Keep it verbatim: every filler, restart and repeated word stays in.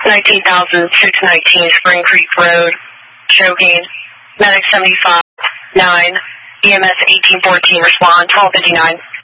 nineteen thousand six nineteen Spring Creek Road, choking. Medic seventy-five, nine, E M S eighteen fourteen, respond, twelve fifty-nine.